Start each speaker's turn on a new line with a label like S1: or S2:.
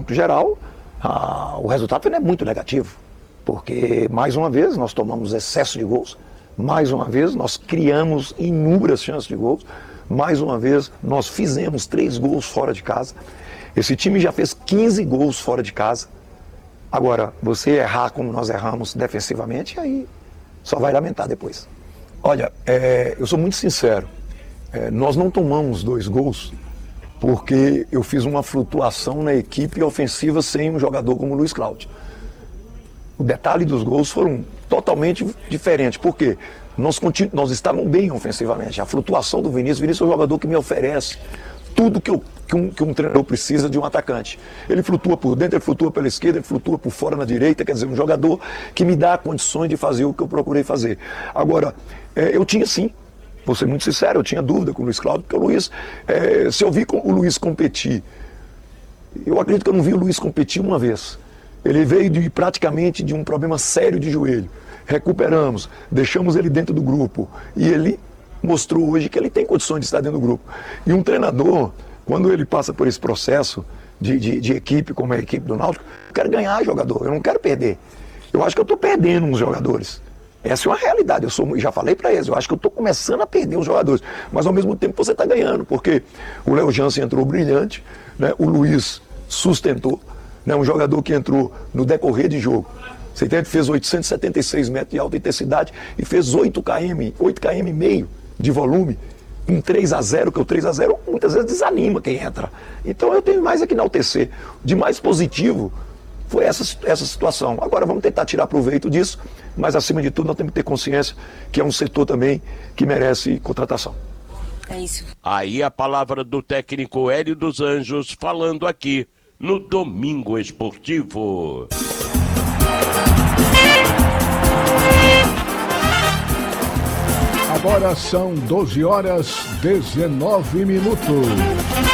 S1: cômputo geral, o resultado é muito negativo, porque, mais uma vez, nós tomamos excesso de gols, mais uma vez, nós criamos inúmeras chances de gols, mais uma vez, nós fizemos 3 gols fora de casa. Esse time já fez 15 gols fora de casa. Agora, você errar como nós erramos defensivamente, aí só vai lamentar depois. Olha, eu sou muito sincero, nós não tomamos 2 gols porque eu fiz uma flutuação na equipe ofensiva sem um jogador como o Luiz Cláudio. O detalhe dos gols foram totalmente diferentes, porque nós estávamos bem ofensivamente. A flutuação do Vinícius é um jogador que me oferece tudo que um treinador precisa de um atacante. Ele flutua por dentro, ele flutua pela esquerda, ele flutua por fora na direita, quer dizer, um jogador que me dá condições de fazer o que eu procurei fazer. Agora, eu tinha sim, vou ser muito sincero, eu tinha dúvida com o Luiz Cláudio, porque o Luiz, se eu vi o Luiz competir, eu acredito que eu não vi o Luiz competir uma vez. Ele veio praticamente de um problema sério de joelho. Recuperamos, deixamos ele dentro do grupo e ele mostrou hoje que ele tem condições de estar dentro do grupo. E um treinador, quando ele passa por esse processo de equipe, como é a equipe do Náutico, eu quero ganhar jogador, eu não quero perder. Eu acho que eu estou perdendo uns jogadores. Essa é uma realidade, já falei para eles, eu acho que eu estou começando a perder os jogadores, mas ao mesmo tempo você está ganhando, porque o Léo Jansen entrou brilhante, né? O Luiz sustentou, né? Um jogador que entrou no decorrer de jogo. Você entende? Fez 876 metros de alta intensidade e fez 8 km e meio de volume, em 3-0, que o 3-0 muitas vezes desanima quem entra. Então eu tenho mais a que enaltecer. De mais positivo foi essa situação. Agora vamos tentar tirar proveito disso, mas acima de tudo nós temos que ter consciência que é um setor também que merece contratação.
S2: É isso.
S3: Aí a palavra do técnico Hélio dos Anjos falando aqui no Domingo Esportivo.
S4: Agora são 12 horas 19 minutos.